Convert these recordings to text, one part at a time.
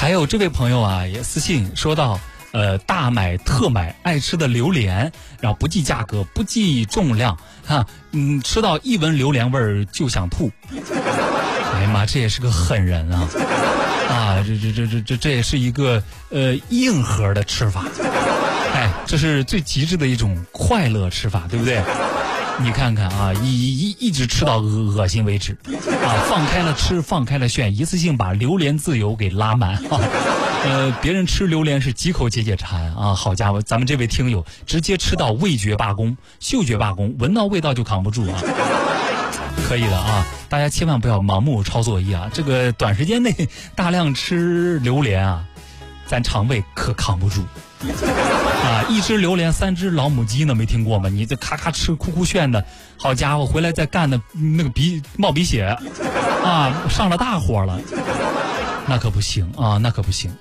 还有这位朋友啊，也私信说到，大买特买爱吃的榴莲，然后不计价格，不计重量，吃到一闻榴莲味儿就想吐。哎呀妈，这也是个狠人啊！这也是一个硬核的吃法。哎，这是最极致的一种快乐吃法，对不对？你看看啊，一直吃到恶心为止，放开了吃，放开了炫，一次性把榴莲自由给拉满啊！别人吃榴莲是几口解馋啊，好家伙，咱们这位听友直接吃到味觉罢工、嗅觉罢工，闻到味道就扛不住啊！可以的啊，大家千万不要盲目抄作业啊！这个短时间内大量吃榴莲啊，咱肠胃可扛不住。一只榴莲3只老母鸡呢，没听过吗？你这咔咔吃哭哭炫的，好家伙，回来再干的那个冒鼻血上了大火了，那可不行啊，那可不行。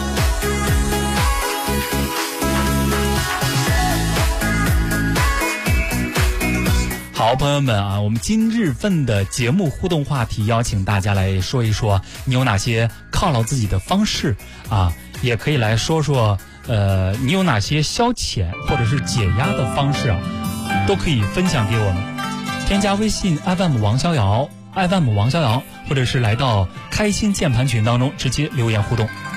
好，朋友们啊，我们今日份的节目互动话题，邀请大家来说一说你有哪些犒劳自己的方式啊，也可以来说说你有哪些消遣或者是解压的方式啊，都可以分享给我们。添加微信 FM 王逍遥，或者是来到开心键盘群当中直接留言互动。